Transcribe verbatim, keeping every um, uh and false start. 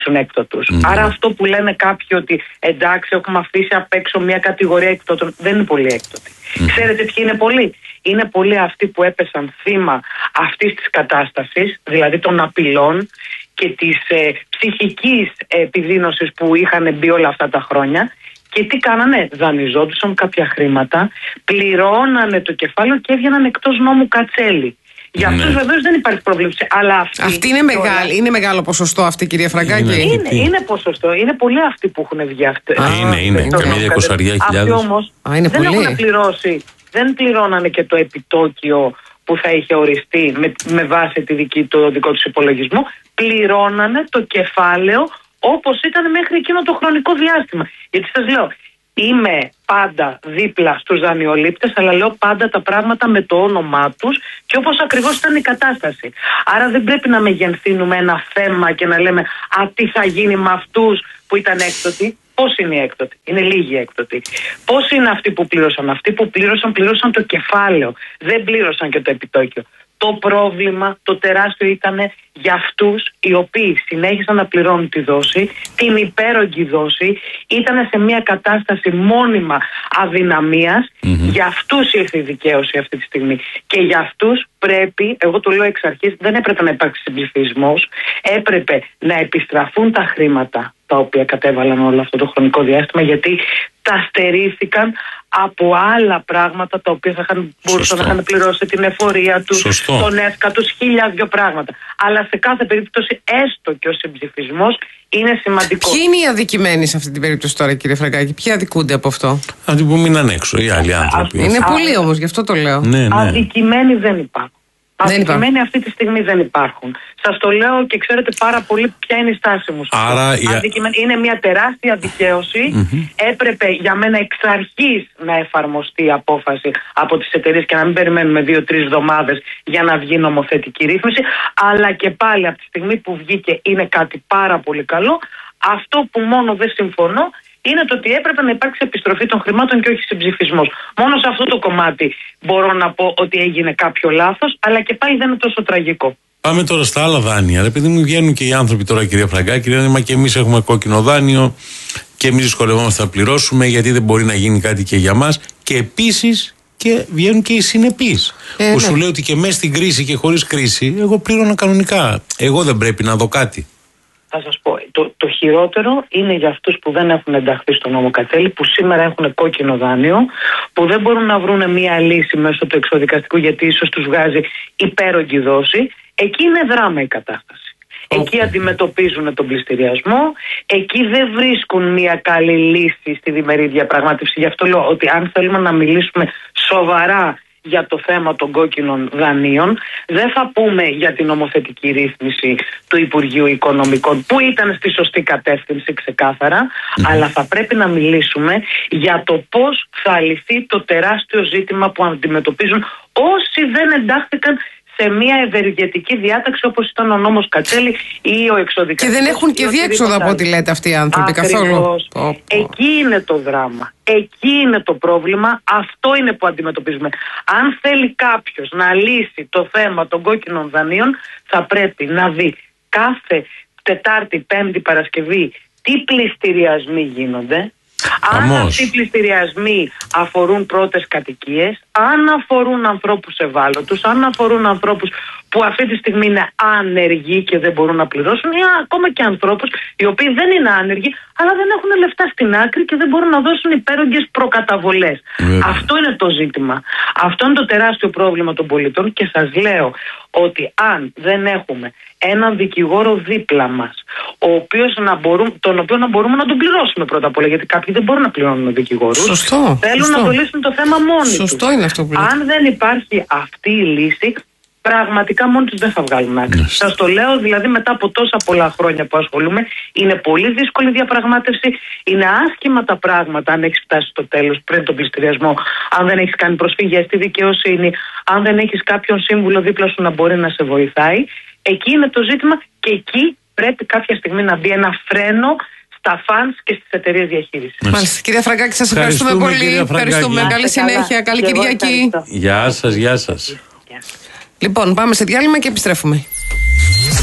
έκτοτους. Mm. Άρα αυτό που λένε κάποιοι ότι εντάξει έχουμε αφήσει απ' έξω μια κατηγορία έκτοτων, δεν είναι πολύ έκτοτοι. Mm. Ξέρετε ποιοι είναι πολλοί? Είναι πολλοί αυτοί που έπεσαν θύμα αυτής της κατάστασης, δηλαδή των απειλών και της ε, ψυχικής επιδείνωσης που είχαν μπει όλα αυτά τα χρόνια. Και τι κάνανε? Δανειζόντουσαν κάποια χρήματα, πληρώνανε το κεφάλαιο και έβγαιναν εκτός νόμου κατσέλη. Για αυτούς ναι. βεβαίως δεν υπάρχει πρόβλημα. Αλλά αυτοί, αυτή είναι, μεγάλη, είναι μεγάλο ποσοστό αυτή, κυρία Φραγκάκη. Είναι, είναι, είναι ποσοστό. Είναι πολλοί αυτοί που έχουν βγει αυτοί. Είναι, είναι. Καμία εικοσαριά χιλιάδες. Αυτοί όμως Α, είναι δεν πολύ. έχουν πληρώσει, δεν πληρώνανε και το επιτόκιο που θα είχε οριστεί με, με βάση τη δική, το δικό τους υπολογισμό. Πληρώνανε το κεφάλαιο όπως ήταν μέχρι εκείνο το χρονικό διάστημα. Γιατί σας λέω, είμαι πάντα δίπλα στους δανειολήπτες, αλλά λέω πάντα τα πράγματα με το όνομά τους και όπως ακριβώς ήταν η κατάσταση. Άρα δεν πρέπει να μεγενθύνουμε ένα θέμα και να λέμε «Α, τι θα γίνει με αυτούς που ήταν έκτοτοι». Πώς είναι οι έκτοτοι? Είναι λίγοι έκτοτοι. Πώς είναι αυτοί που πλήρωσαν? Αυτοί που πλήρωσαν, πλήρωσαν το κεφάλαιο. Δεν πλήρωσαν και το επιτόκιο. Το πρόβλημα, το τεράστιο ήταν για αυτούς οι οποίοι συνέχισαν να πληρώνουν τη δόση, την υπέρογγη δόση, ήταν σε μια κατάσταση μόνιμα αδυναμίας. Mm-hmm. Για αυτούς ήρθε η δικαίωση αυτή τη στιγμή. Και για αυτούς πρέπει, εγώ το λέω εξ αρχής, δεν έπρεπε να υπάρξει συμψηφισμός, έπρεπε να επιστραφούν τα χρήματα τα οποία κατέβαλαν όλο αυτό το χρονικό διάστημα, γιατί τα στερήθηκαν από άλλα πράγματα τα οποία θα είχαν, μπορούσαν να είχαν πληρώσει την εφορία τους, Σωστό. τον ΕΦΚΑ τους, χίλια δυο πράγματα. Αλλά σε κάθε περίπτωση, έστω και ο συμψηφισμός είναι σημαντικό. Ποιοι είναι οι αδικημένοι σε αυτή την περίπτωση τώρα, κύριε Φραγκάκη? Ποιοι αδικούνται από αυτό? Αυτοί που μείναν έξω, οι άλλοι άνθρωποι. Είναι πολλοί όμως, γι' αυτό το λέω. Ναι, ναι. Αδικημένοι δεν υπάρχουν. Δεν Αδικημένοι αυτή τη στιγμή δεν υπάρχουν. Σας το λέω και ξέρετε πάρα πολύ ποια είναι η στάση μου. Άρα, η... Είναι μια τεράστια δικαίωση. Mm-hmm. Έπρεπε για μένα εξ αρχής να εφαρμοστεί η απόφαση από τις εταιρείες και να μην περιμένουμε δύο-τρεις εβδομάδες για να βγει νομοθετική ρύθμιση. Αλλά και πάλι από τη στιγμή που βγήκε είναι κάτι πάρα πολύ καλό. Αυτό που μόνο δεν συμφωνώ είναι το ότι έπρεπε να υπάρξει επιστροφή των χρημάτων και όχι συμψηφισμός. Μόνο σε αυτό το κομμάτι μπορώ να πω ότι έγινε κάποιο λάθος, αλλά και πάλι δεν είναι τόσο τραγικό. Πάμε τώρα στα άλλα δάνεια. Επειδή μου βγαίνουν και οι άνθρωποι τώρα, κυρία Φραγκάκη, λένε μα και εμείς έχουμε κόκκινο δάνειο και εμείς δυσκολευόμαστε να πληρώσουμε γιατί δεν μπορεί να γίνει κάτι και για μας. Και επίσης και βγαίνουν και οι συνεπείς. Ε, που ναι. σου λέει ότι και μέσα στην κρίση και χωρίς κρίση, εγώ πλήρωνα κανονικά. Εγώ δεν πρέπει να δω κάτι. Θα σας πω, το, το χειρότερο είναι για αυτούς που δεν έχουν ενταχθεί στο νόμο Κατσέλη, που σήμερα έχουν κόκκινο δάνειο, που δεν μπορούν να βρουν μια λύση μέσω του εξωδικαστικού γιατί ίσως τους βγάζει υπέρογγη δόση. Εκεί είναι δράμα η κατάσταση. Okay. Εκεί αντιμετωπίζουν τον πληστηριασμό, εκεί δεν βρίσκουν μια καλή λύση στη διμερή διαπραγμάτευση. Γι' αυτό λέω ότι αν θέλουμε να μιλήσουμε σοβαρά για το θέμα των κόκκινων δανείων, δεν θα πούμε για την νομοθετική ρύθμιση του Υπουργείου Οικονομικών που ήταν στη σωστή κατεύθυνση ξεκάθαρα, mm. αλλά θα πρέπει να μιλήσουμε για το πώς θα λυθεί το τεράστιο ζήτημα που αντιμετωπίζουν όσοι δεν εντάχθηκαν σε μια ευεργετική διάταξη όπως ήταν ο νόμος Κατσέλη ή ο εξωδικαστικός. Και δεν έχουν και διέξοδο από ό,τι λέτε αυτοί οι άνθρωποι καθόλου. Εκεί είναι το δράμα. Εκεί είναι το πρόβλημα. Αυτό είναι που αντιμετωπίζουμε. Αν θέλει κάποιος να λύσει το θέμα των κόκκινων δανείων, θα πρέπει να δει κάθε Τετάρτη, Πέμπτη, Παρασκευή τι πληστηριασμοί γίνονται. Αν αυτοί οι πληστηριασμοί αφορούν πρώτες κατοικίες, αν αφορούν ανθρώπους ευάλωτους, αν αφορούν ανθρώπους που αυτή τη στιγμή είναι άνεργοι και δεν μπορούν να πληρώσουν, ή ακόμα και ανθρώπους οι οποίοι δεν είναι άνεργοι, αλλά δεν έχουν λεφτά στην άκρη και δεν μπορούν να δώσουν υπέρογγες προκαταβολές. Mm. Αυτό είναι το ζήτημα. Αυτό είναι το τεράστιο πρόβλημα των πολιτών και σας λέω ότι αν δεν έχουμε έναν δικηγόρο δίπλα μας, ο οποίος να μπορούμε, τον οποίο να μπορούμε να τον πληρώσουμε πρώτα απ' όλα, γιατί κάποιοι δεν μπορούν να πληρώνουν δικηγόρους. Σωστό. Θέλουν σωστό. να το λύσουν το θέμα μόνοι τους. Σωστό είναι αυτό που λέτε. Αν δεν υπάρχει αυτή η λύση, πραγματικά μόνοι τους δεν θα βγάλουν άκρη. Yes. Σας το λέω, δηλαδή μετά από τόσα πολλά χρόνια που ασχολούμαι, είναι πολύ δύσκολη διαπραγμάτευση, είναι άσχημα τα πράγματα αν έχεις φτάσει στο τέλος πριν τον πληστηριασμό, αν δεν έχεις κάνει προσφυγές στη δικαιοσύνη, αν δεν έχεις κάποιον σύμβουλο δίπλα σου να μπορεί να σε βοηθάει. Εκεί είναι το ζήτημα και εκεί πρέπει κάποια στιγμή να μπει ένα φρένο στα φανς και στις εταιρείες διαχείρισης. Μάλιστα. Κυρία Φραγκάκη, σας ευχαριστούμε, ευχαριστούμε πολύ. Ευχαριστούμε. Καλή συνέχεια. Καλή Κυριακή. Γεια σας, γεια σας. Λοιπόν, πάμε σε διάλειμμα και επιστρέφουμε.